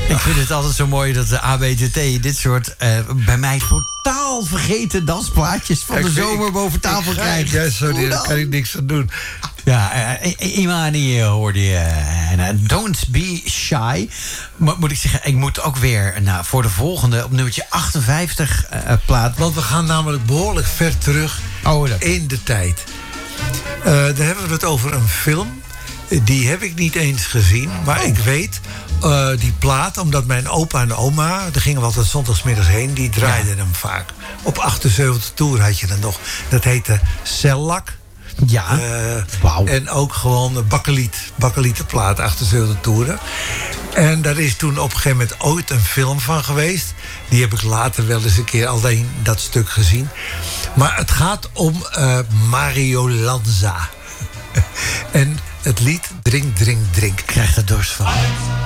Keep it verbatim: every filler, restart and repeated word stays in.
Ik vind het altijd zo mooi dat de A B T T dit soort uh, bij mij totaal vergeten dansplaatjes van Ja, de ik- zomer ik- boven tafel ik ga- krijgt. Ja, sorry, Hoe daar dan? kan ik niks aan doen. Ja, uh, Imani uh, hoorde je. En, uh, don't be shy. Mo- moet ik zeggen, ik moet ook weer nou, voor de volgende op nummertje achtenvijftig uh, plaat. Want we gaan namelijk behoorlijk ver terug Oh, dat- in de tijd. Uh, dan hebben we het over een film. Die heb ik niet eens gezien. Maar Oh. ik weet, uh, die plaat, omdat mijn opa en oma... daar gingen we altijd zondagsmiddags heen, die draaiden Ja. hem vaak. Op achtenzeventig toer had je dan nog. Dat heette Cellak. Ja, Uh, wauw. En ook gewoon bakkeliet. Bakkelietenplaat, achtenzeventig toeren. En daar is toen op een gegeven moment ooit een film van geweest. Die heb ik later wel eens een keer alleen dat stuk gezien. Maar het gaat om uh, Mario Lanza. En het lied Drink, Drink, Drink. Ik krijg er dorst van.